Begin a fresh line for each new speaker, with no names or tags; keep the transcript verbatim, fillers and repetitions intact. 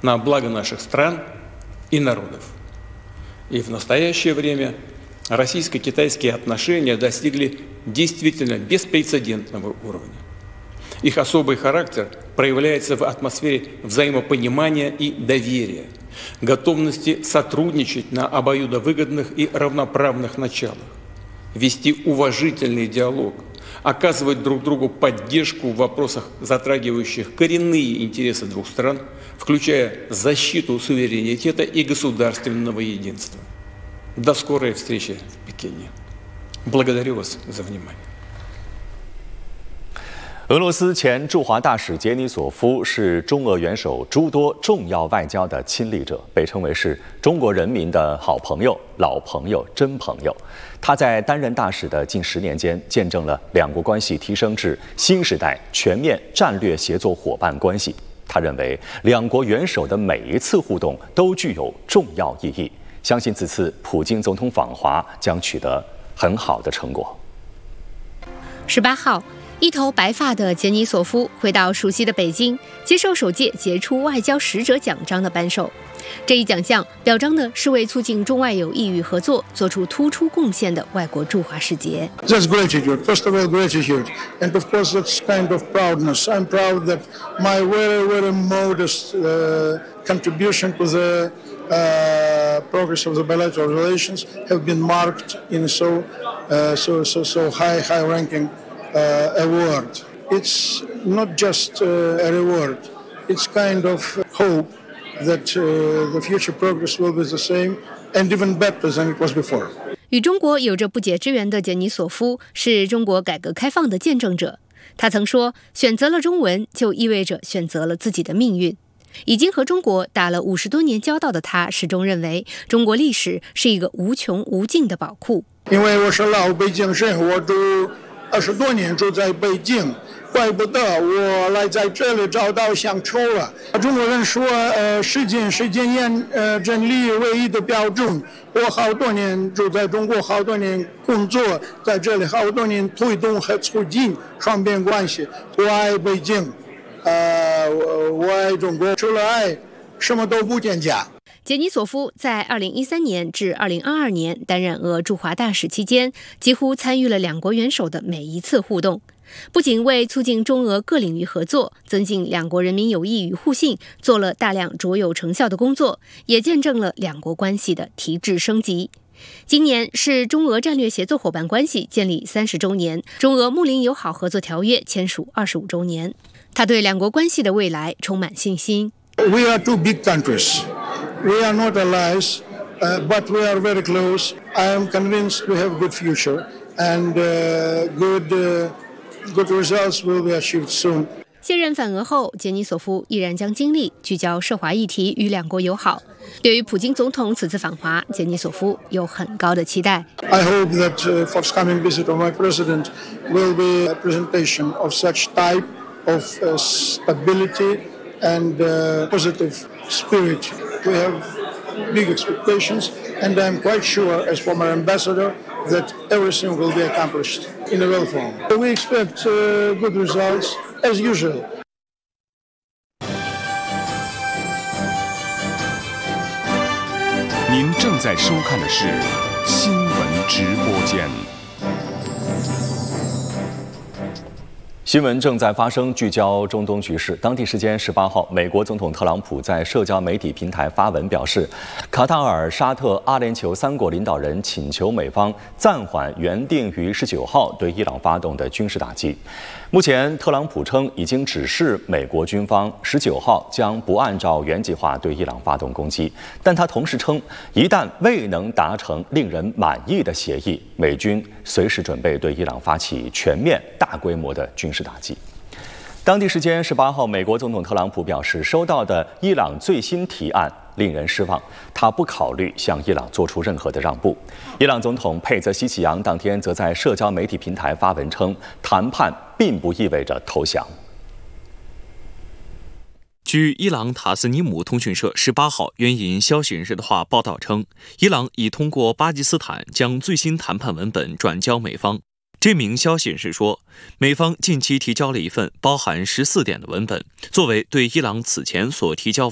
на благо наших стран и народов. И в настоящее время российско-китайские отношения достигли действительно беспрецедентного уровня. Их особый характер проявляется в атмосфере взаимопонимания и доверия, готовности сотрудничать на обоюдовыгодных и равноправных началах, вести уважительный диалог, оказывать друг другу поддержку в вопросах, затрагивающих коренные интересы двух стран, включая защиту суверенитета и государственного единства. До скорой встречи в Пекине. Благодарю вас за внимание.
俄罗斯前驻华大使杰尼索夫是中俄元首诸多重要外交的亲历者，被称为是中国人民的好朋友、老朋友、真朋友。他在担任大使的近十年间，见证了两国关系提升至新时代全面战略协作伙伴关系。他认为，两国元首的每一次互动都具有重要意义，相信此次普京总统访华将取得很好的成果。
十八号。一头白发的杰尼索夫回到熟悉的北京，接受首届杰出外交使者奖章的颁授。这一奖项表彰的是为促进中外友谊与合作做出突出贡献的外国驻华使节。
That's gratitude. First of all, gratitude, and of course that's kind of proudness. I'm proud that my very, very modest uh, contribution to the uh, progress of the bilateral relations have been marked in so, uh, so, so, so high, high-ranking. Uh, award. It's not just uh, a reward. It's kind of hope that uh, the future progress will be the same and even better than it was before.
与中国有着不解之缘的杰尼索夫是中国改革开放的见证者。他曾说，选择了中文就意味着选择了自己的命运。已经和中国打了五十多年交道的他，始终认为中国历史是一个无穷无尽的宝库。
因为我是老北京人，我住二十多年住在北京，怪不得我来在这里找到乡愁了。中国人说，呃，时间是检验呃真理唯一的标准。我好多年住在中国，好多年工作在这里，好多年推动和促进双边关系。我爱北京，呃，我我爱中国，除了爱，什么都不添加。
杰尼索夫在二零一三年至二零二二年担任俄驻华大使期间，几乎参与了两国元首的每一次互动，不仅为促进中俄各领域合作、增进两国人民友谊与互信做了大量卓有成效的工作，也见证了两国关系的提质升级。今年是中俄战略协作伙伴关系建立三十周年，中俄睦邻友好合作条约签署二十五周年。他对两国关系的未来充满信心。
We are two big countries. We are not allies, uh, but we are very close. I am convinced we have a good future, and uh, good, uh, good results will be achieved soon.
卸任反俄后，杰尼索夫依然将精力聚焦涉华议题与两国友好。对于普京总统此次访华，杰尼索夫有很高的期待。
I hope that uh, forthcoming visit of my president will be a presentation of such type of uh, stability and uh, positive spirit. We have big expectations, and I'm quite sure, as former ambassador, that everything will be accomplished in a well form. We expect uh, good results, as usual.
您正在收看的是新闻直播间。
新闻正在发生，聚焦中东局势。当地时间十八号，美国总统特朗普在社交媒体平台发文表示，卡塔尔、沙特、阿联酋三国领导人请求美方暂缓原定于十九号对伊朗发动的军事打击。目前，特朗普称已经指示美国军方十九号将不按照原计划对伊朗发动攻击，但他同时称，一旦未能达成令人满意的协议，美军随时准备对伊朗发起全面、大规模的军事打击。当地时间十八号，美国总统特朗普表示，收到的伊朗最新提案令人失望，他不考虑向伊朗做出任何的让步。伊朗总统佩泽希奇扬当天则在社交媒体平台发文称，谈判并不意味着投降。
据伊朗塔斯尼姆通讯社十八号援引消息人士的话报道称，伊朗已通过巴基斯坦将最新谈判文本转交美方。这名消息人士说，美方近期提交了一份包含十四点的文本，作为对伊朗此前所提交